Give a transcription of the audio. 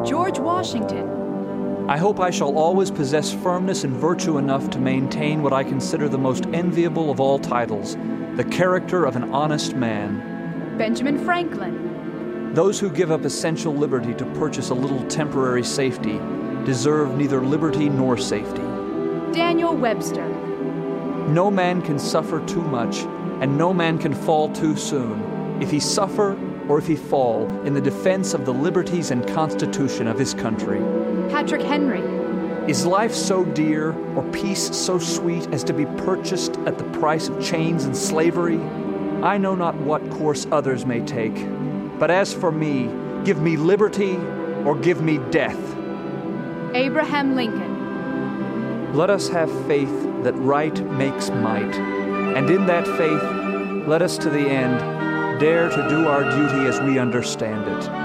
George Washington. I hope I shall always possess firmness and virtue enough to maintain what I consider the most enviable of all titles, the character of an honest man. Benjamin Franklin. Those who give up essential liberty to purchase a little temporary safety deserve neither liberty nor safety. Daniel Webster. No man can suffer too much, and no man can fall too soon, if he suffer or if he fall in the defense of the liberties and constitution of his country. Patrick Henry. Is life so dear, or peace so sweet, as to be purchased at the price of chains and slavery? I know not what course others may take, but as for me, give me liberty or give me death. Abraham Lincoln. Let us have faith that right makes might, and in that faith, let us to the end dare to do our duty as we understand it.